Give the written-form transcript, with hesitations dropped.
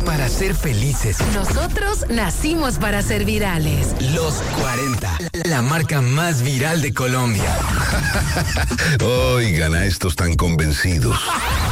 para ser felices. Nosotros nacimos para ser virales. Los 40, la marca más viral de Colombia. Oigan a estos tan convencidos.